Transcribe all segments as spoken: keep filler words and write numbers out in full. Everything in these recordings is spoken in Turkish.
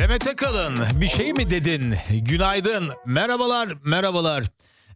Demet Akalın, bir şey mi dedin? Günaydın, merhabalar, merhabalar.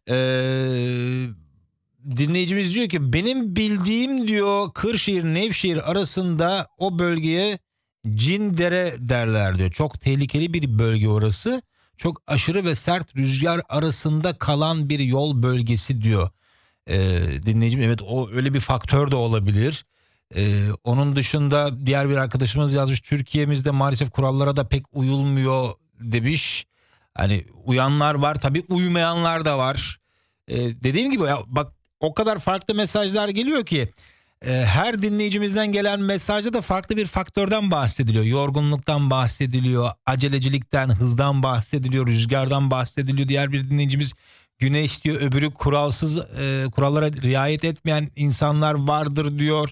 Ee, dinleyicimiz diyor ki benim bildiğim diyor Kırşehir Nevşehir arasında o bölgeye Cindere derler diyor. Çok tehlikeli bir bölge orası. Çok aşırı ve sert rüzgar arasında kalan bir yol bölgesi diyor. Ee, dinleyicim evet o öyle bir faktör de olabilir. Ee, onun dışında diğer bir arkadaşımız yazmış, Türkiye'mizde maalesef kurallara da pek uyulmuyor demiş. Hani uyanlar var tabii, uymayanlar da var. Ee, dediğim gibi ya, bak o kadar farklı mesajlar geliyor ki e, her dinleyicimizden gelen mesajda da farklı bir faktörden bahsediliyor. Yorgunluktan bahsediliyor, acelecilikten, hızdan bahsediliyor, rüzgardan bahsediliyor. Diğer bir dinleyicimiz güneş diyor, öbürü kuralsız, e, kurallara riayet etmeyen insanlar vardır diyor.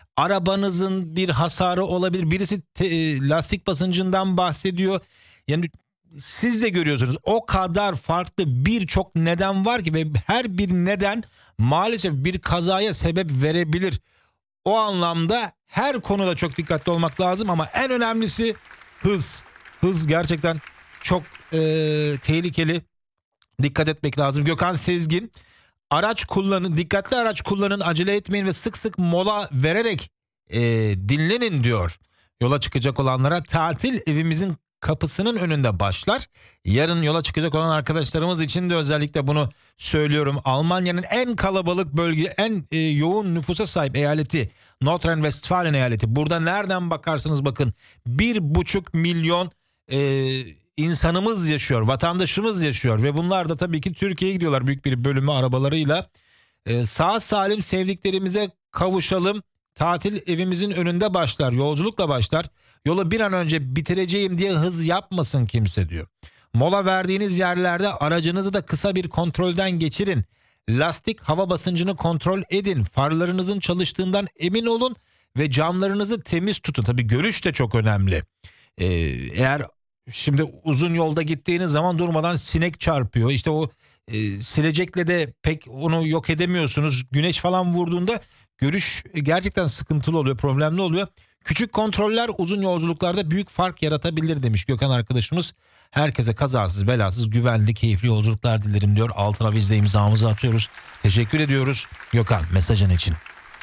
Arabanızın bir hasarı olabilir. Birisi te, lastik basıncından bahsediyor. Yani siz de görüyorsunuz o kadar farklı birçok neden var ki ve her bir neden maalesef bir kazaya sebep verebilir. O anlamda her konuda çok dikkatli olmak lazım ama en önemlisi hız. Hız gerçekten çok e, tehlikeli. Dikkat etmek lazım. Gökhan Sezgin, araç kullanın, dikkatli araç kullanın, acele etmeyin ve sık sık mola vererek e, dinlenin diyor. Yola çıkacak olanlara tatil evimizin kapısının önünde başlar. Yarın yola çıkacak olan arkadaşlarımız için de özellikle bunu söylüyorum. Almanya'nın en kalabalık bölge, en e, yoğun nüfusa sahip eyaleti Nordrhein-Westfalen eyaleti. Burada nereden bakarsanız bakın bir buçuk milyon e, insanımız yaşıyor, vatandaşımız yaşıyor ve bunlar da tabii ki Türkiye'ye gidiyorlar büyük bir bölümü arabalarıyla. Ee, sağ salim sevdiklerimize kavuşalım. Tatil evimizin önünde başlar, yolculukla başlar. Yolu bir an önce bitireceğim diye hız yapmasın kimse diyor. Mola verdiğiniz yerlerde aracınızı da kısa bir kontrolden geçirin. Lastik hava basıncını kontrol edin. Farlarınızın çalıştığından emin olun ve camlarınızı temiz tutun. Tabii görüş de çok önemli. Ee, eğer Şimdi uzun yolda gittiğiniz zaman durmadan sinek çarpıyor. İşte o e, silecekle de pek onu yok edemiyorsunuz. Güneş falan vurduğunda görüş gerçekten sıkıntılı oluyor, problemli oluyor. Küçük kontroller uzun yolculuklarda büyük fark yaratabilir demiş Gökhan arkadaşımız. Herkese kazasız belasız güvenli keyifli yolculuklar dilerim diyor. Altına biz de imzamızı atıyoruz. Teşekkür ediyoruz Gökhan mesajın için.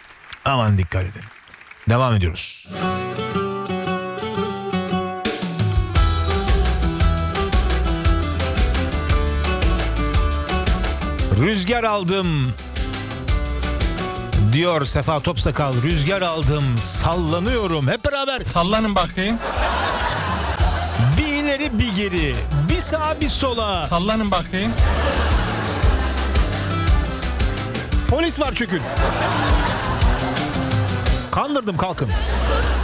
Aman dikkat edin. Devam ediyoruz. Rüzgar aldım diyor Sefa Topsakal. Rüzgar aldım, sallanıyorum. Hep beraber sallanın bakayım. Bir ileri bir geri, bir sağa bir sola. Sallanın bakayım. Polis var çökün. Kandırdım, kalkın.